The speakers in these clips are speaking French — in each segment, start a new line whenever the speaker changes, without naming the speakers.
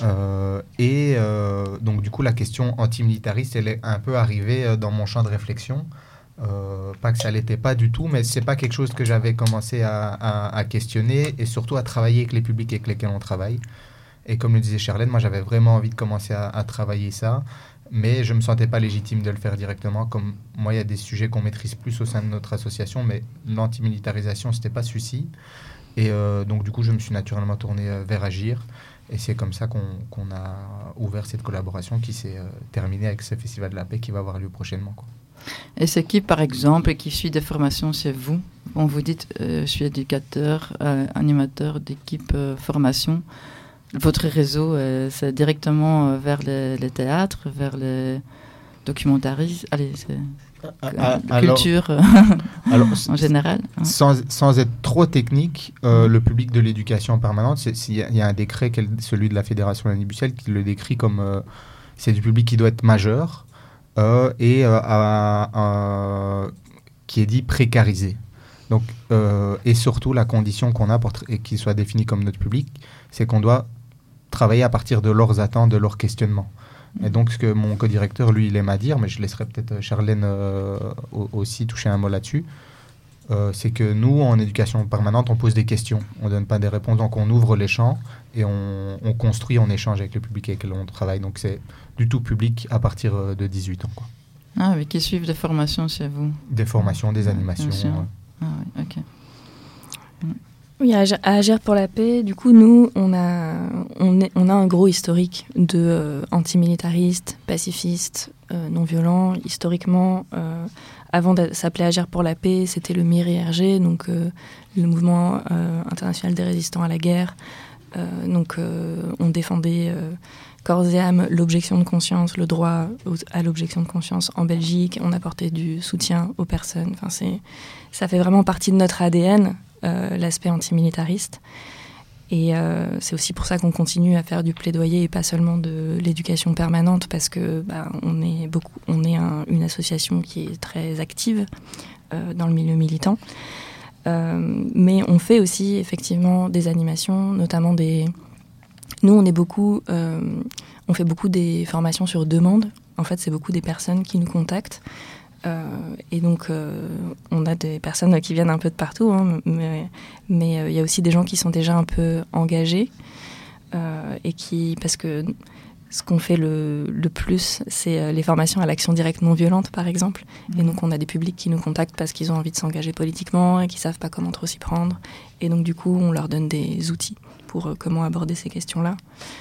Donc, du coup, la question antimilitariste, elle est un peu arrivée dans mon champ de réflexion. Pas que ça l'était pas du tout, mais c'est pas quelque chose que j'avais commencé à questionner et surtout à travailler avec les publics avec lesquels on travaille. Et comme le disait Charlène, moi j'avais vraiment envie de commencer à travailler ça, mais je me sentais pas légitime de le faire directement. Comme moi, il y a des sujets qu'on maîtrise plus au sein de notre association, mais l'antimilitarisation, c'était pas celui-ci. Donc du coup, je me suis naturellement tourné vers Agir. Et c'est comme ça qu'on a ouvert cette collaboration qui s'est terminée avec ce Festival de la Paix qui va avoir lieu prochainement, quoi.
Et c'est qui, par exemple, qui suit des formations chez vous? Bon, vous dites, je suis éducateur, animateur d'équipe formation. Votre réseau, c'est directement vers les théâtres, vers les documentaristes, allez, c'est culture en général. Hein.
Sans être trop technique, le public de l'éducation permanente, il y a un décret, celui de la Fédération Lanny Bussière, qui le décrit comme c'est du public qui doit être majeur qui est dit précarisé. Donc, et surtout, la condition qu'on a pour qu'il soit défini comme notre public, c'est qu'on doit travailler à partir de leurs attentes, de leurs questionnements. Et donc, ce que mon co-directeur, lui, il aime à dire, mais je laisserai peut-être Charlène aussi toucher un mot là-dessus, c'est que nous, en éducation permanente, on pose des questions. On ne donne pas des réponses, donc on ouvre les champs et on construit, on échange avec le public avec lequel on travaille. Donc, c'est du tout public à partir de 18 ans, quoi.
Ah oui, qui suivent des formations chez vous.
Des formations, des animations.
Ah oui, ok.
Oui, à Agir pour la paix, du coup, nous, on a un gros historique de antimilitaristes, pacifistes, non-violents. Historiquement, avant de s'appeler Agir pour la paix, c'était le MIRI-RG, donc le mouvement international des résistants à la guerre. On défendait corps et âme l'objection de conscience, le droit à l'objection de conscience en Belgique. On apportait du soutien aux personnes. Enfin, ça fait vraiment partie de notre ADN. L'aspect antimilitariste. Et c'est aussi pour ça qu'on continue à faire du plaidoyer et pas seulement de l'éducation permanente, parce que on est une association qui est très active dans le milieu militant. Mais on fait aussi effectivement des animations, notamment Nous, on fait beaucoup des formations sur demande. En fait, c'est beaucoup des personnes qui nous contactent. Et donc, on a des personnes qui viennent un peu de partout, hein, mais il y a aussi des gens qui sont déjà un peu engagés parce que ce qu'on fait le plus, c'est les formations à l'action directe non violente, par exemple. Et donc, on a des publics qui nous contactent parce qu'ils ont envie de s'engager politiquement et qui savent pas comment trop s'y prendre. Et donc, du coup, on leur donne des outils pour comment aborder ces questions-là.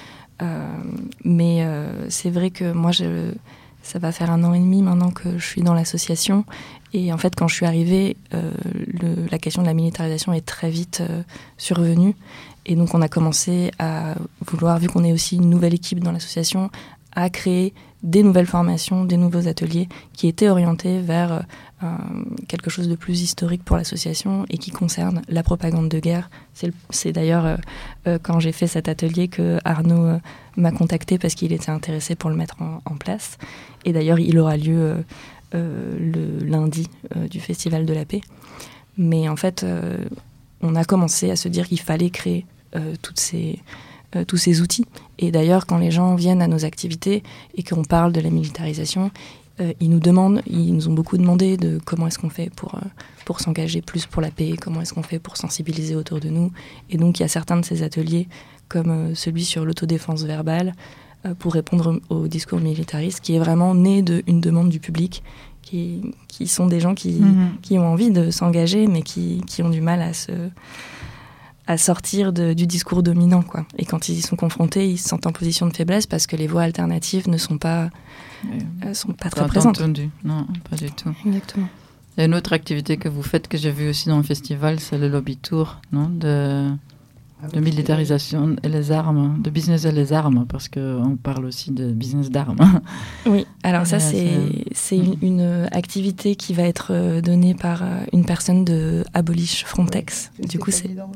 Mais c'est vrai que moi, ça va faire 1 an et demi maintenant que je suis dans l'association. Et en fait, quand je suis arrivée, la question de la militarisation est très vite survenue. Et donc, on a commencé à vouloir, vu qu'on est aussi une nouvelle équipe dans l'association, à créer des nouvelles formations, des nouveaux ateliers qui étaient orientés vers quelque chose de plus historique pour l'association et qui concerne la propagande de guerre. C'est d'ailleurs quand j'ai fait cet atelier que Arnaud m'a contacté parce qu'il était intéressé pour le mettre en place. Et d'ailleurs, il aura lieu le lundi du Festival de la Paix. Mais en fait, on a commencé à se dire qu'il fallait créer tous ces outils. Et d'ailleurs, quand les gens viennent à nos activités et qu'on parle de la militarisation, ils nous ont beaucoup demandé de comment est-ce qu'on fait pour s'engager plus pour la paix, comment est-ce qu'on fait pour sensibiliser autour de nous. Et donc, il y a certains de ces ateliers, comme celui sur l'autodéfense verbale, pour répondre au discours militariste, qui est vraiment né d'une demande du public, qui sont des gens qui ont envie de s'engager, mais qui ont du mal à sortir du discours dominant, quoi. Et quand ils y sont confrontés, ils se sentent en position de faiblesse parce que les voies alternatives ne sont pas très présentes.
Entendu. Non, pas du tout.
Exactement.
Il y a une autre activité que vous faites que j'ai vue aussi dans le festival, c'est le lobby tour, non, de militarisation et les armes, de business et les armes, parce qu'on parle aussi de business d'armes.
Oui, alors ça, c'est une activité qui va être donnée par une personne de Abolish Frontex. Du coup,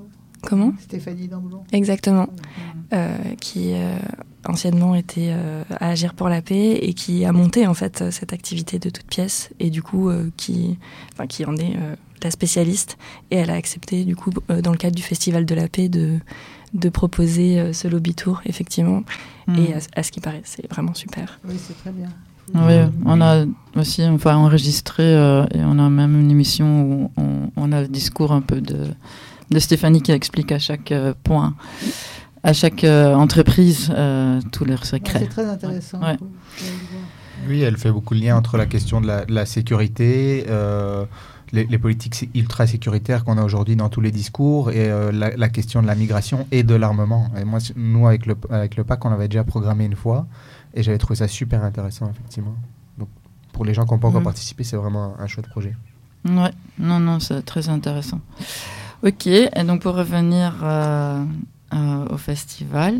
Comment ?
Stéphanie Damblon.
Exactement. Qui anciennement était à Agir pour la paix et qui a monté en fait cette activité de toute pièce et du coup qui en est la spécialiste, et elle a accepté du coup dans le cadre du Festival de la paix de proposer ce lobby tour effectivement. Et à ce qui paraît c'est vraiment super.
Oui, c'est très bien.
Oui, on a aussi enregistré et on a même une émission où on a le discours un peu de Stéphanie qui explique à chaque point, à chaque entreprise, tous leurs secrets.
C'est très intéressant.
Ouais.
Oui, elle fait beaucoup de liens entre la question de la sécurité, les politiques ultra sécuritaires qu'on a aujourd'hui dans tous les discours, et la question de la migration et de l'armement. Et moi, nous, avec le PAC, on l'avait déjà programmé une fois, et j'avais trouvé ça super intéressant, effectivement. Donc, pour les gens qui n'ont pas encore participé, c'est vraiment un chouette projet.
Ouais, non, c'est très intéressant. Ok, et donc pour revenir au festival,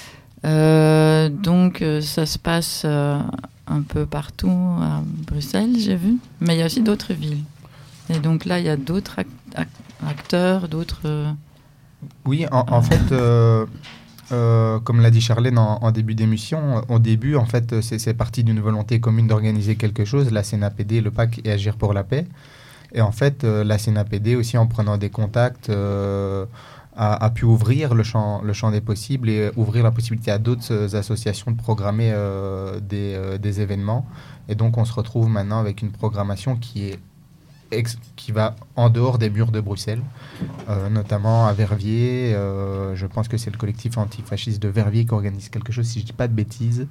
donc ça se passe un peu partout à Bruxelles, j'ai vu, mais il y a aussi d'autres villes. Et donc là, il y a d'autres acteurs, d'autres...
Oui, en fait, comme l'a dit Charlène en début d'émission, au début, en fait, c'est parti d'une volonté commune d'organiser quelque chose, la CNAPD, le PAC et Agir pour la paix. Et en fait, la CNAPD aussi, en prenant des contacts, a pu ouvrir le champ des possibles et ouvrir la possibilité à d'autres associations de programmer des événements. Et donc, on se retrouve maintenant avec une programmation qui va en dehors des murs de Bruxelles, notamment à Verviers. Je pense que c'est le collectif antifasciste de Verviers qui organise quelque chose, si je ne dis pas de bêtises.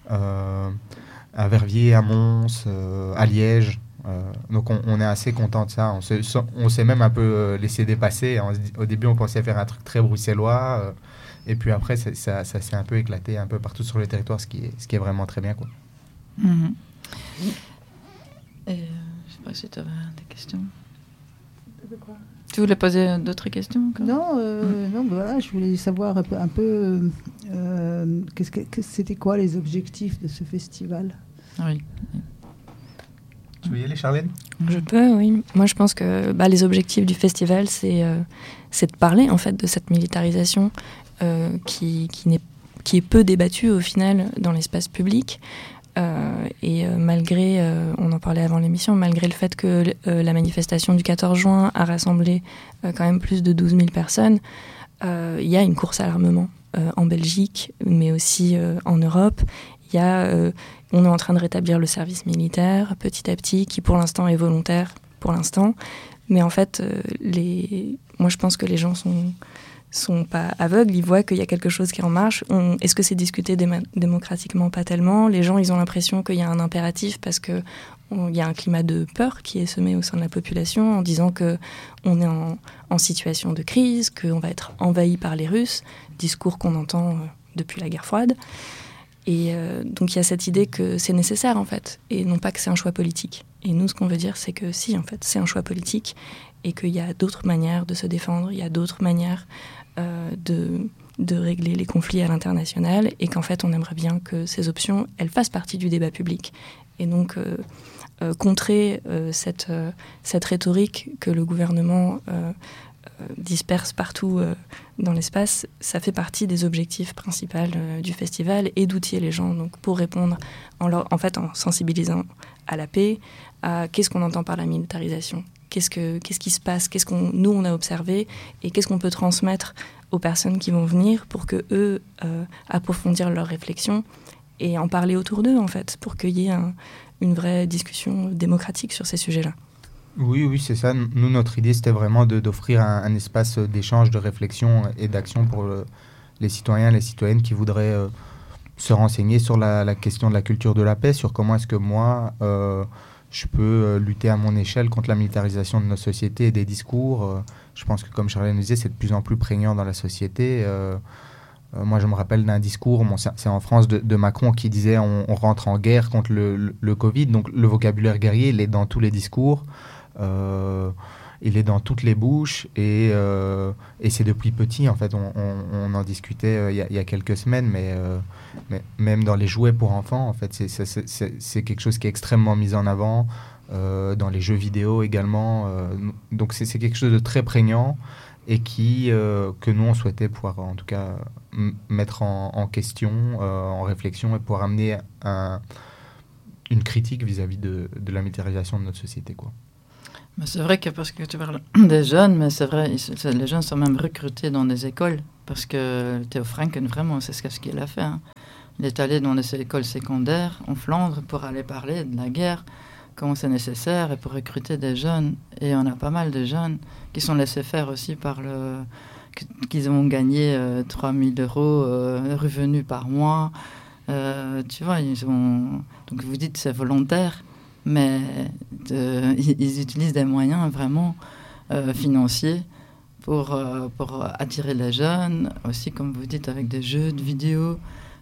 À Verviers, à Mons, à Liège. Donc on est assez content de ça. On s'est même un peu laissé dépasser. Au début, on pensait faire un truc très bruxellois. Et puis après, ça s'est un peu éclaté un peu partout sur le territoire, ce qui est vraiment très bien, quoi.
Mm-hmm. Et, je sais pas si tu avais des questions. Tu voulais poser d'autres questions encore ?
Non, voilà, je voulais savoir un peu c'était quoi les objectifs de ce festival.
Oui.
Tu veux y aller, Charlène ?
Je peux, oui. Moi, je pense que les objectifs du festival, c'est de parler en fait de cette militarisation qui est peu débattue au final dans l'espace public. Et malgré, on en parlait avant l'émission, malgré le fait que la manifestation du 14 juin a rassemblé quand même plus de 12 000 personnes, il y a une course à l'armement en Belgique, mais aussi en Europe. On est en train de rétablir le service militaire petit à petit, qui pour l'instant est volontaire, pour l'instant. Mais en fait, moi je pense que les gens sont pas aveugles, ils voient qu'il y a quelque chose qui est en marche. Est-ce que c'est discuté démocratiquement ? Pas tellement. Les gens, ils ont l'impression qu'il y a un impératif parce qu'il y a un climat de peur qui est semé au sein de la population en disant qu'on est en situation de crise, qu'on va être envahi par les Russes, discours qu'on entend depuis la guerre froide. Et donc il y a cette idée que c'est nécessaire en fait, et non pas que c'est un choix politique. Et nous, ce qu'on veut dire, c'est que si, en fait, c'est un choix politique et qu'il y a d'autres manières de se défendre, il y a d'autres manières de régler les conflits à l'international, et qu'en fait, on aimerait bien que ces options, elles fassent partie du débat public. Et donc, contrer cette rhétorique que le gouvernement disperse partout dans l'espace, ça fait partie des objectifs principaux du festival, et d'outiller les gens donc, pour répondre en sensibilisant à la paix, à qu'est-ce qu'on entend par la militarisation, qu'est-ce qui se passe, nous on a observé, et qu'est-ce qu'on peut transmettre aux personnes qui vont venir pour que eux approfondir leurs réflexions et en parler autour d'eux en fait, pour qu'il y ait une vraie discussion démocratique sur ces sujets-là.
Oui, c'est ça. Nous, notre idée, c'était vraiment d'offrir un espace d'échange, de réflexion et d'action pour les citoyens, les citoyennes qui voudraient se renseigner sur la question de la culture de la paix, sur comment est-ce que moi, je peux lutter à mon échelle contre la militarisation de nos sociétés et des discours. Je pense que, comme Charlène nous disait, c'est de plus en plus prégnant dans la société. Moi, je me rappelle d'un discours, c'est en France, de Macron qui disait on rentre en guerre contre le Covid. Donc, le vocabulaire guerrier, il est dans tous les discours. Il est dans toutes les bouches et c'est depuis petit en fait. On en discutait il y a quelques semaines, mais même dans les jouets pour enfants en fait, c'est quelque chose qui est extrêmement mis en avant, dans les jeux vidéo également, donc c'est quelque chose de très prégnant, et que nous, on souhaitait pouvoir, en tout cas, mettre en question, en réflexion, et pouvoir amener une critique vis-à-vis de la militarisation de notre société, quoi.
Mais c'est vrai que, parce que tu parles des jeunes, mais c'est vrai, les jeunes sont même recrutés dans des écoles, parce que Theo Franken, vraiment, c'est ce qu'il a fait. Hein. Il est allé dans des écoles secondaires en Flandre pour aller parler de la guerre, comment c'est nécessaire, et pour recruter des jeunes. Et on a pas mal de jeunes qui sont laissés faire aussi qu'ils ont gagné 3 000 € revenus par mois. Tu vois, donc vous dites c'est volontaire, mais ils utilisent des moyens vraiment financiers pour attirer les jeunes, aussi comme vous dites avec des jeux de vidéo.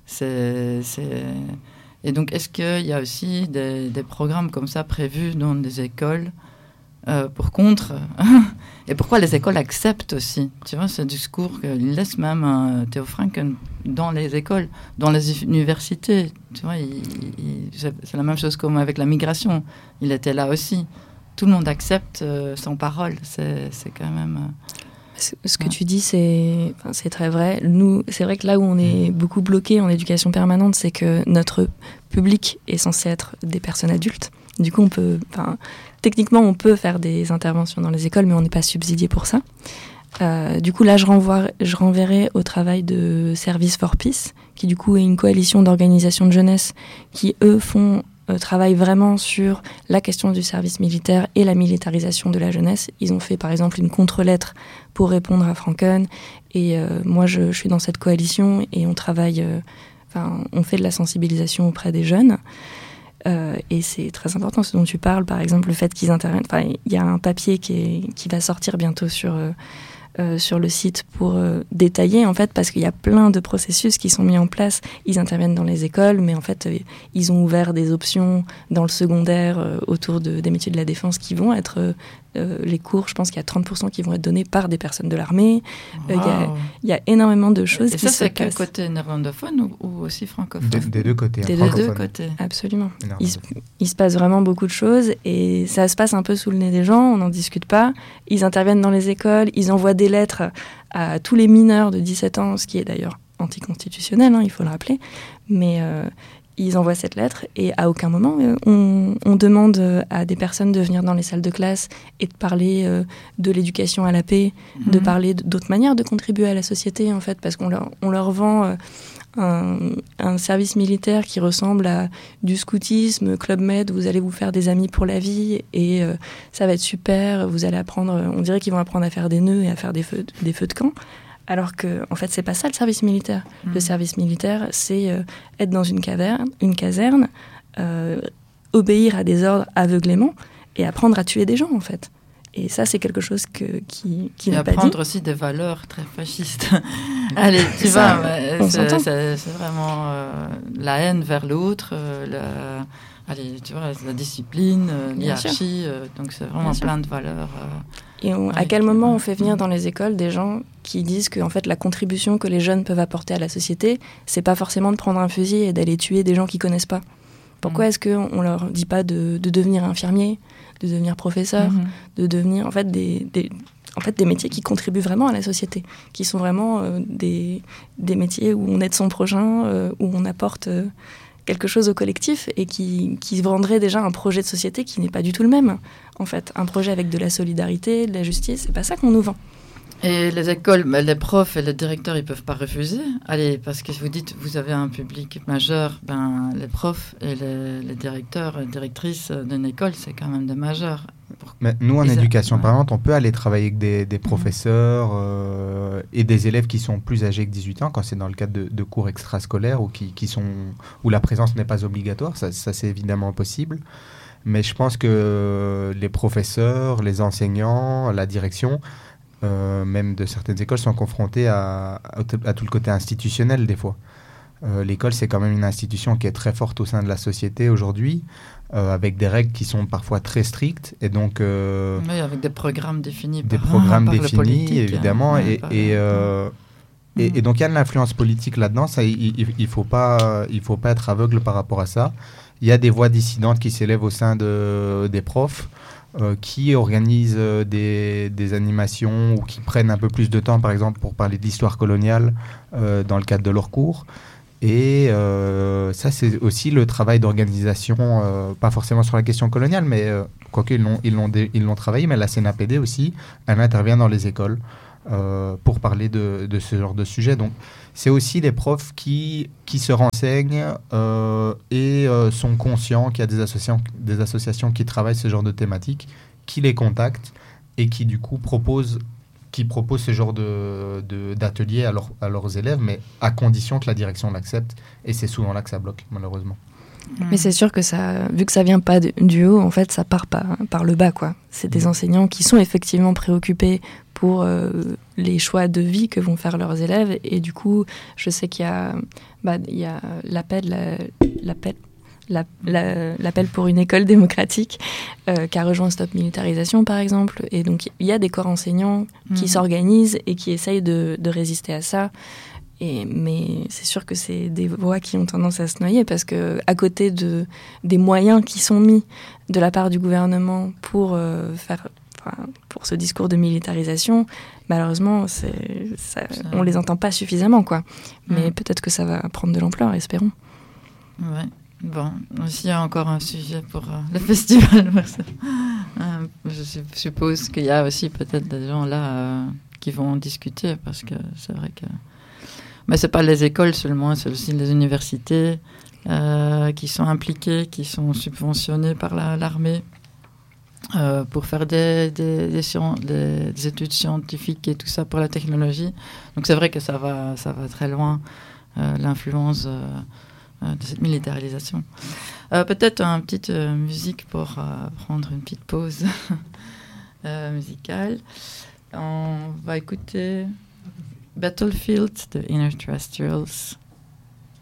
Et donc est-ce qu'il y a aussi des programmes comme ça prévus dans des écoles pour contre et pourquoi les écoles acceptent aussi, tu vois, ce discours qu'ils laissent même Theo Franken dans les écoles, dans les universités, tu vois, c'est la même chose comme avec la migration, il était là aussi, tout le monde accepte sans parole, c'est quand même
ce que tu dis, c'est très vrai. Nous, c'est vrai que là où on est beaucoup bloqué en éducation permanente, c'est que notre public est censé être des personnes adultes. Du coup, techniquement, on peut faire des interventions dans les écoles, mais on n'est pas subsidié pour ça. Du coup, là, je renverrai au travail de Service for Peace, qui du coup est une coalition d'organisations de jeunesse qui, eux, travaillent vraiment sur la question du service militaire et la militarisation de la jeunesse. Ils ont fait, par exemple, une contre-lettre pour répondre à Franken. Et moi, je suis dans cette coalition et on travaille... on fait de la sensibilisation auprès des jeunes. Et c'est très important ce dont tu parles, par exemple le fait qu'ils interviennent. Il y a un papier qui va sortir bientôt sur le site pour détailler, en fait, parce qu'il y a plein de processus qui sont mis en place. Ils interviennent dans les écoles, mais en fait, ils ont ouvert des options dans le secondaire autour des métiers de la défense qui vont être les cours. Je pense qu'il y a 30% qui vont être donnés par des personnes de l'armée. Il y a énormément de choses qui se passent.
Et ça, c'est quel côté néerlandophone ou aussi francophone?
Des deux côtés.
Des deux côtés.
Absolument. Il se passe vraiment beaucoup de choses et ça se passe un peu sous le nez des gens, on n'en discute pas. Ils interviennent dans les écoles, ils envoient des lettres à tous les mineurs de 17 ans, ce qui est d'ailleurs anticonstitutionnel, il faut le rappeler. Mais ils envoient cette lettre et à aucun moment on demande à des personnes de venir dans les salles de classe et de parler de l'éducation à la paix, de parler d'autres manières de contribuer à la société, en fait, parce qu'on leur vend un service militaire qui ressemble à du scoutisme, Club Med, vous allez vous faire des amis pour la vie et ça va être super, vous allez apprendre, on dirait qu'ils vont apprendre à faire des nœuds et à faire des feux de camp. Alors que, en fait, c'est pas ça le service militaire. Le service militaire, c'est être dans une caserne, obéir à des ordres aveuglément et apprendre à tuer des gens, en fait. Et ça, c'est quelque chose qui n'est pas dit. Et
apprendre aussi des valeurs très fascistes. Allez, tu vois, c'est vraiment la haine vers l'autre, tu vois, la discipline, l'hierarchie, donc c'est vraiment plein de valeurs.
Et à quel moment on fait venir dans les écoles des gens qui disent que en fait, la contribution que les jeunes peuvent apporter à la société, c'est pas forcément de prendre un fusil et d'aller tuer des gens qu'ils connaissent pas. Pourquoi est-ce qu'on leur dit pas de devenir infirmier, de devenir professeur, de devenir en fait des métiers qui contribuent vraiment à la société, qui sont vraiment des métiers où on aide son prochain, où on apporte quelque chose au collectif et qui vendrait déjà un projet de société qui n'est pas du tout le même, en fait. Un projet avec de la solidarité, de la justice, c'est pas ça qu'on nous vend.
Et les écoles, les profs et les directeurs, ils peuvent pas refuser. Allez, parce que vous dites, vous avez un public majeur, les profs et les directeurs et directrices d'une école, c'est quand même des majeurs.
Mais nous, en éducation permanente, on peut aller travailler avec des professeurs et des élèves qui sont plus âgés que 18 ans, quand c'est dans le cadre de cours extrascolaires ou où la présence n'est pas obligatoire. Ça, c'est évidemment possible. Mais je pense que les professeurs, les enseignants, la direction, même de certaines écoles, sont confrontés à tout le côté institutionnel des fois. L'école, c'est quand même une institution qui est très forte au sein de la société aujourd'hui, avec des règles qui sont parfois très strictes, et donc
oui, avec des programmes définis,
évidemment, et donc il y a de l'influence politique là-dedans. Ça, il faut pas être aveugle par rapport à ça. Il y a des voix dissidentes qui s'élèvent au sein des profs. qui organisent des animations ou qui prennent un peu plus de temps, par exemple, pour parler d'histoire coloniale dans le cadre de leurs cours. Et ça, c'est aussi le travail d'organisation, pas forcément sur la question coloniale, mais quoique ils l'ont travaillé, mais la CNAPD aussi, elle intervient dans les écoles pour parler de ce genre de sujet. Donc, c'est aussi les profs qui se renseignent et sont conscients qu'il y a des associations qui travaillent ce genre de thématiques, qui les contactent et qui, du coup, proposent ce genre d'atelier à leurs élèves, mais à condition que la direction l'accepte. Et c'est souvent là que ça bloque, malheureusement.
Mais c'est sûr que ça, vu que ça vient pas du haut, en fait, ça part par le bas, quoi. C'est des enseignants qui sont effectivement préoccupés pour les choix de vie que vont faire leurs élèves. Et du coup, je sais qu'il y a l'appel pour une école démocratique qui a rejoint Stop Militarisation, par exemple. Et donc, il y a des corps enseignants qui s'organisent et qui essayent de résister à ça. Mais c'est sûr que c'est des voix qui ont tendance à se noyer parce qu'à côté des moyens qui sont mis de la part du gouvernement pour ce discours de militarisation, malheureusement, on les entend pas suffisamment, quoi. Mais peut-être que ça va prendre de l'ampleur, espérons.
Ouais. Bon, s'il y a encore un sujet pour le festival, je suppose qu'il y a aussi peut-être des gens là qui vont en discuter, parce que c'est vrai que... Mais ce n'est pas les écoles seulement, c'est aussi les universités qui sont impliquées, qui sont subventionnées par l'armée pour faire des études scientifiques et tout ça pour la technologie. Donc c'est vrai que ça va très loin, l'influence... de cette militarisation. Peut-être une petite musique pour prendre une petite pause musicale. On va écouter Battlefield de Inner Terrestrials.